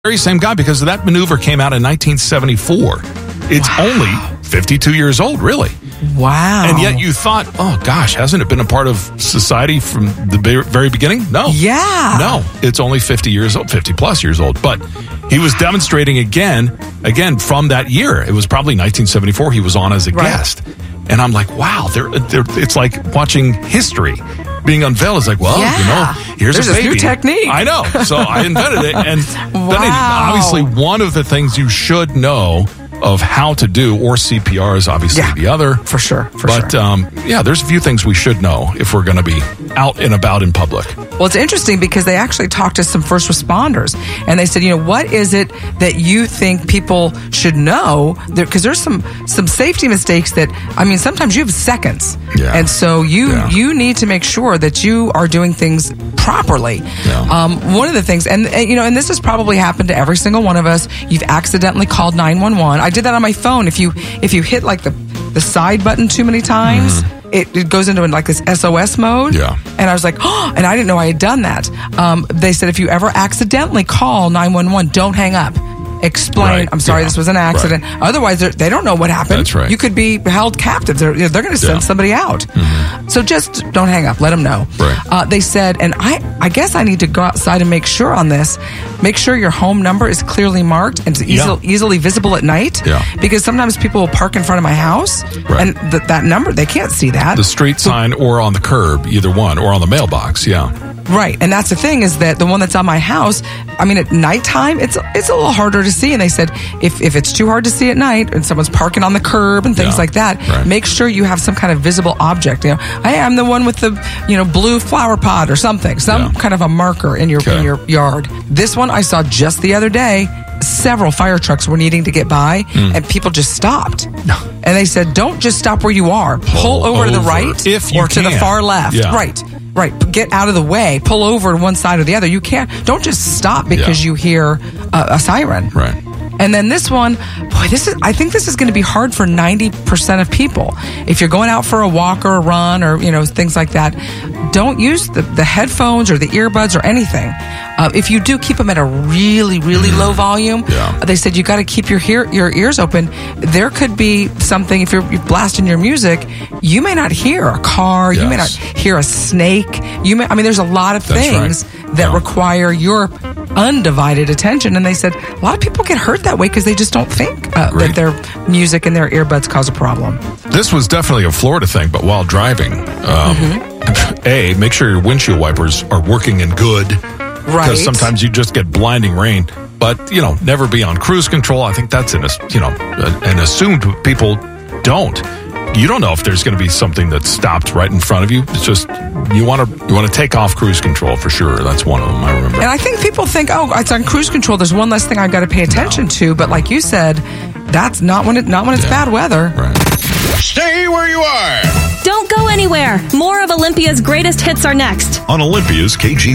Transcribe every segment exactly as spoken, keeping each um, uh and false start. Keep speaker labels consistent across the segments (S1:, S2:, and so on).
S1: very same guy, because that maneuver came out in nineteen seventy-four. It's wow. only fifty-two years old, really.
S2: Wow.
S1: And yet you thought, oh, gosh, hasn't it been a part of society from the very beginning? No.
S2: Yeah.
S1: No, it's only fifty years old, fifty plus years old. But he was demonstrating again, again, from that year. It was probably nineteen seventy-four. He was on as a right. guest. And I'm like, wow, they're, they're, it's like watching history being unveiled. It's like, well,
S2: yeah.
S1: you know, here's
S2: There's
S1: a baby.
S2: This new technique.
S1: I know. So I invented it. And
S2: wow.
S1: then it, obviously one of the things you should know of how to do, or C P R is obviously
S2: yeah,
S1: the other.
S2: For sure. For
S1: but,
S2: sure.
S1: um, yeah, there's a few things we should know if we're going to be out and about in public.
S2: Well, it's interesting because they actually talked to some first responders, and they said, you know, what is it that you think people should know? Because there, there's some some safety mistakes that, I mean, sometimes you have seconds.
S1: Yeah.
S2: And so you
S1: yeah.
S2: you need to make sure that you are doing things properly.
S1: Yeah.
S2: Um, one of the things, and, and, you know, and this has probably happened to every single one of us, you've accidentally called nine one one. I did that on my phone. If you if you hit like the, the side button too many times, mm-hmm. It, it goes into like this S O S mode.
S1: Yeah.
S2: And I was like, oh, and I didn't know I had done that. Um, they said if you ever accidentally call nine one one, don't hang up. Explain,
S1: right.
S2: I'm sorry,
S1: yeah.
S2: this was an accident.
S1: Right.
S2: Otherwise, they don't know what happened.
S1: That's right.
S2: You could be held captive. They're, they're going to send
S1: yeah.
S2: somebody out.
S1: Mm-hmm.
S2: So just don't hang up. Let them know.
S1: Right.
S2: Uh, they said, and I, I guess I need to go outside and make sure on this. Make sure your home number is clearly marked and it's easy,
S1: yeah.
S2: easily visible at night.
S1: Yeah.
S2: Because sometimes people will park in front of my house,
S1: right.
S2: and th- that number, they can't see that.
S1: The street
S2: so,
S1: sign or on the curb, either one, or on the mailbox, yeah.
S2: Right, and that's the thing is that the one that's on my house, I mean, at nighttime, it's it's a little harder to see. And they said if, if it's too hard to see at night and someone's parking on the curb and things
S1: yeah,
S2: like that,
S1: right.
S2: make sure you have some kind of visible object. You know, I am the one with the you know blue flower pot or something, some
S1: yeah.
S2: kind of a marker in your
S1: okay.
S2: in your yard. This one I saw just the other day. Several fire trucks were needing to get by, mm. and people just stopped.
S1: No.
S2: And they said, "Don't just stop where you are. Pull,
S1: Pull
S2: over,
S1: over
S2: to the right
S1: if you
S2: or to
S1: can.
S2: the far left."
S1: Yeah.
S2: Right. Right, get out of the way. Pull over to one side or the other. You can't. Don't just stop because
S1: yeah.
S2: you hear a, a siren.
S1: Right.
S2: And then this one, boy, this is. I think this is going to be hard for ninety percent of people. If you're going out for a walk or a run or you know things like that, don't use the, the headphones or the earbuds or anything. Uh, if you do, keep them at a really, really mm. low volume.
S1: Yeah.
S2: They said you got to keep your hear, your ears open. There could be something if you're, you're blasting your music, you may not hear a car,
S1: yes.
S2: you may not hear a snake. You may. I mean, there's a lot of
S1: That's
S2: things
S1: right.
S2: that
S1: yeah.
S2: require your undivided attention. And they said a lot of people get hurt that way because they just don't think uh, that their music and their earbuds cause a problem.
S1: This was definitely a Florida thing, but while driving, um, mm-hmm. A, make sure your windshield wipers are working and good.
S2: Right.
S1: Because sometimes you just get blinding rain. But, you know, never be on cruise control. I think that's an, you know, an assumed people don't. You don't know if there's going to be something that stopped right in front of you. It's just you want to you want to take off cruise control for sure. That's one of them, I remember.
S2: And I think people think, oh, it's on cruise control. There's one less thing I've got to pay attention
S1: no.
S2: to. But like you said, that's not when it not when it's
S1: yeah.
S2: bad weather.
S1: Right.
S3: Stay where you are.
S4: Don't go anywhere. More of Olympia's greatest hits are next
S3: on Olympia's K G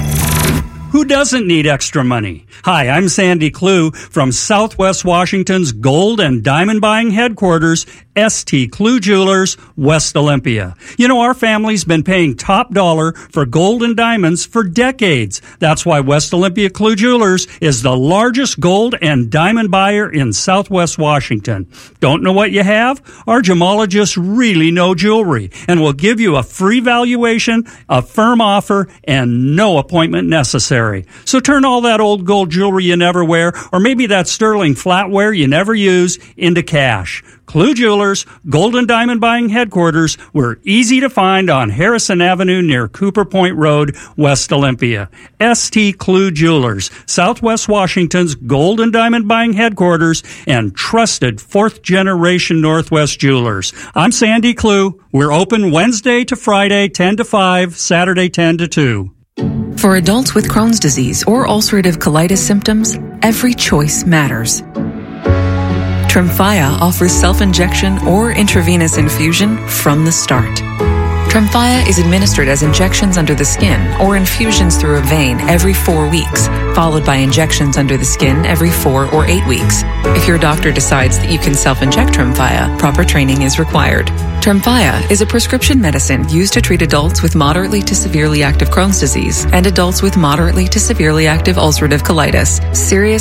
S3: Y.
S5: Who doesn't need extra money? Hi, I'm Sandy Clue from Southwest Washington's Gold and Diamond Buying Headquarters, S T Clue Jewelers, West Olympia. You know, our family's been paying top dollar for gold and diamonds for decades. That's why West Olympia Clue Jewelers is the largest gold and diamond buyer in Southwest Washington. Don't know what you have? Our gemologists really know jewelry and will give you a free valuation, a firm offer, and no appointment necessary. So turn all that old gold jewelry you never wear, or maybe that sterling flatware you never use, into cash. Clue Jewelers, Gold and Diamond Buying Headquarters. We're easy to find on Harrison Avenue near Cooper Point Road, West Olympia. S T Clue Jewelers, Southwest Washington's Gold and Diamond Buying Headquarters and trusted fourth-generation Northwest Jewelers. I'm Sandy Clue. We're open Wednesday to Friday, ten to five, Saturday, ten to two.
S6: For adults with Crohn's disease or ulcerative colitis symptoms, every choice matters. Tremfya offers self-injection or intravenous infusion from the start. Tremfya is administered as injections under the skin or infusions through a vein every four weeks, followed by injections under the skin every four or eight weeks. If your doctor decides that you can self-inject Tremfya, proper training is required. Tremfya is a prescription medicine used to treat adults with moderately to severely active Crohn's disease and adults with moderately to severely active ulcerative colitis. Serious